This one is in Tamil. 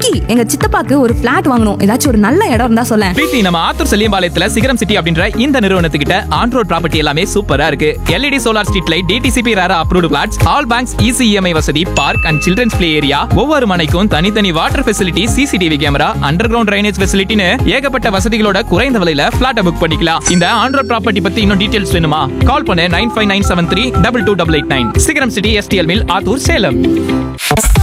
விக்கி, எங்க சித்தப்பாக்கு ஒரு பிளாட் வாங்கணும். ஏதாச்சும் ஒரு நல்ல இடம் இருந்தா சொல்ல. பிரீத்தி, நம்ம ஆத்தூர் செல்லியம்பாளையத்துல சிகரம் சிட்டி அப்படின்ற இந்த நிறுவனத்துக்கிட்ட ஆன்-ரோட் ப்ராப்பர்ட்டி எல்லாமே சூப்பரா இருக்கு. LED solar street light, DTCP RERA approved plots, all banks easy EMI வசதி, park and children's play area, ஒவ்வொரு மனைக்கும் தனித்தனி water facility, CCTV camera, under ground drainage ஃபெசிலிட்டின்னு ஏகப்பட்ட வசதிகளோட குறைந்த விலையில பிளாட் புக் பண்ணிக்கலாம். இந்த ஆன்-ரோட் ப்ராப்பர்ட்டி பத்தி இன்னும் டீடைல்ஸ் வேணுமா? கால் பண்ணு 9597322889. சிகரம் city STL mill, Attur, Salem.